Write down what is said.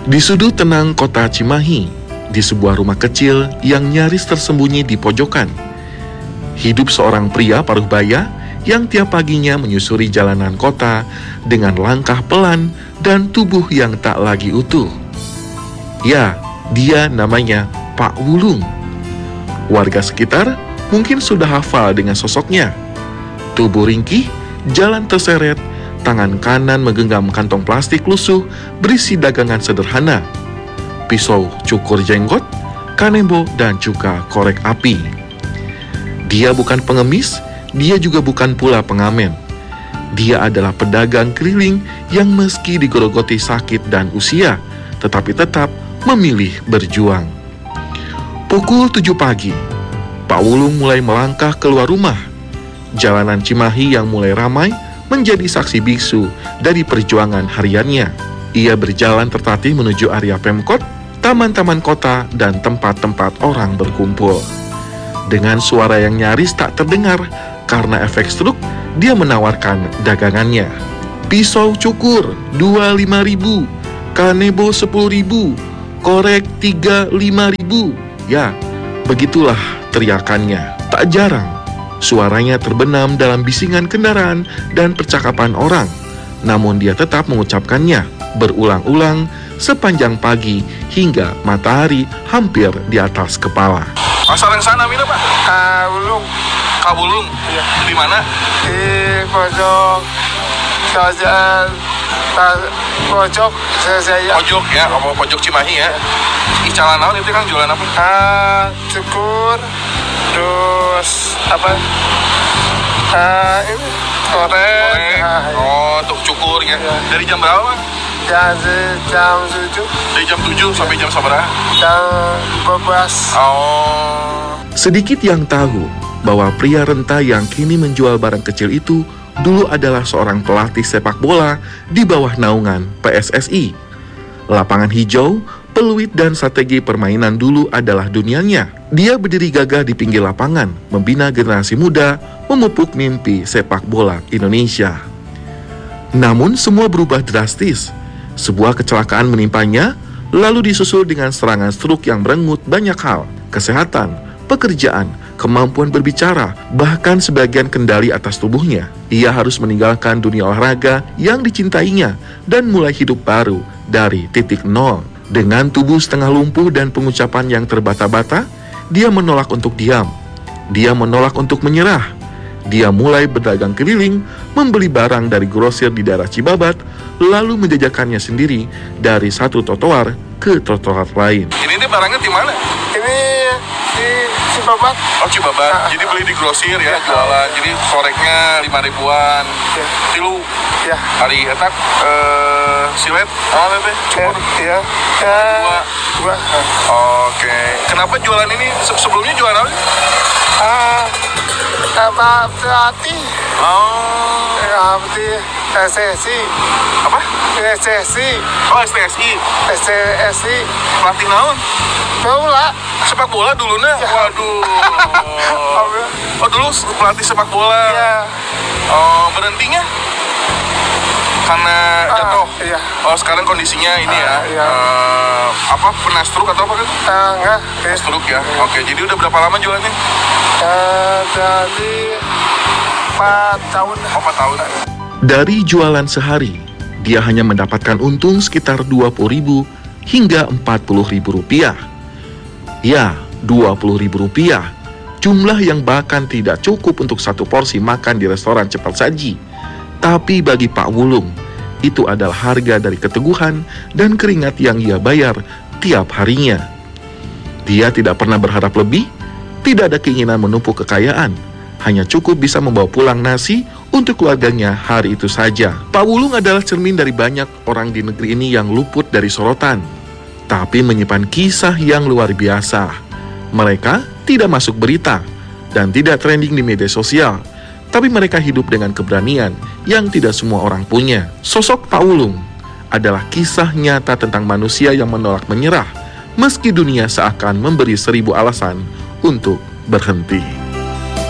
Di sudut tenang kota Cimahi, di sebuah rumah kecil yang nyaris tersembunyi di pojokan, hidup seorang pria paruh baya yang tiap paginya menyusuri jalanan kota dengan langkah pelan dan tubuh yang tak lagi utuh. Ya, dia namanya Pak Wulung. Warga sekitar mungkin sudah hafal dengan sosoknya. Tubuh ringkih, jalan terseret, tangan kanan menggenggam kantong plastik lusuh berisi dagangan sederhana, pisau cukur jenggot, kanebo, dan juga korek api. Dia bukan pengemis, dia juga bukan pula pengamen. Dia adalah pedagang keliling yang meski digerogoti sakit dan usia, tetapi tetap memilih berjuang. Pukul 7 pagi, Pak Wulung mulai melangkah keluar rumah. Jalanan Cimahi yang mulai ramai menjadi saksi bisu dari perjuangan hariannya. Ia berjalan tertatih menuju area Pemkot, taman-taman kota, dan tempat-tempat orang berkumpul. Dengan suara yang nyaris tak terdengar karena efek struk, dia menawarkan dagangannya. Pisau cukur 25.000, kanebo 10.000, korek 35.000. Ya, begitulah teriakannya. Tak jarang suaranya terbenam dalam bisingan kendaraan dan percakapan orang, namun dia tetap mengucapkannya berulang-ulang sepanjang pagi hingga matahari hampir di atas kepala. Pasar yang sana mina Pak? Wulung. Kabulung? Iya. Di mana? Di pojok jalan pojok saya. Pojok ya, apa pojok Cimahi ya? Icalan naon itu kan jualan apa? Cukur, terus apa? Ini korek. Oh, untuk cukur ya. Iya. Dari jam berapa? Jam 7. Dari jam 7 sampai jam berapa? Jam 12. Oh. Sedikit yang tahu bahwa pria renta yang kini menjual barang kecil itu dulu adalah seorang pelatih sepak bola di bawah naungan PSSI. Lapangan hijau, peluit, dan strategi permainan dulu adalah dunianya. Dia berdiri gagah di pinggir lapangan, membina generasi muda, memupuk mimpi sepak bola Indonesia. Namun semua berubah drastis. Sebuah kecelakaan menimpanya, lalu disusul dengan serangan stroke yang merenggut banyak hal: kesehatan, pekerjaan, kemampuan berbicara, bahkan sebagian kendali atas tubuhnya. Ia harus meninggalkan dunia olahraga yang dicintainya dan mulai hidup baru dari titik nol. Dengan tubuh setengah lumpuh dan pengucapan yang terbata-bata, dia menolak untuk diam. Dia menolak untuk menyerah. Dia mulai berdagang keliling, membeli barang dari grosir di daerah Cibabat, lalu menjajakannya sendiri dari satu trotoar ke trotoar lain. Ini barangnya di mana? Ini di Cibabat. Oh, Cibabat. Jadi beli di grosir ya, jualan. Jadi koreknya 5 ribuan. Ya. Tilu Ya. hari etak silet. Oh, teh. Cukur. Ya. Dua. Oke. Kenapa jualan ini? Sebelumnya jualan apa? Pelatih. Oh. Pelatih SSI. Apa? SSI. Oh, STSI. SSI. Pelatih naon? Bola. Sepak bola dulunya? Waduh. Oh, dulu pelatih sepak bola. Ya. Oh, berhentinya? Karena jatuh? Iya. Oh, sekarang kondisinya ini ya? Iya. Apa, pernah stroke atau apa kan? Enggak. Stroke ya? Oke, jadi udah berapa lama jualannya? Dari 4 tahun. Oh, 4 tahun. Dari jualan sehari, dia hanya mendapatkan untung sekitar 20.000 hingga 40.000 rupiah. Ya, 20.000 rupiah. Jumlah yang bahkan tidak cukup untuk satu porsi makan di restoran cepat saji. Tapi bagi Pak Wulung, itu adalah harga dari keteguhan dan keringat yang ia bayar tiap harinya. Dia tidak pernah berharap lebih, tidak ada keinginan menumpuk kekayaan, hanya cukup bisa membawa pulang nasi untuk keluarganya hari itu saja. Pak Wulung adalah cermin dari banyak orang di negeri ini yang luput dari sorotan, tapi menyimpan kisah yang luar biasa. Mereka tidak masuk berita dan tidak trending di media sosial, tapi mereka hidup dengan keberanian yang tidak semua orang punya. Sosok Pak Wulung adalah kisah nyata tentang manusia yang menolak menyerah, meski dunia seakan memberi 1000 alasan untuk berhenti.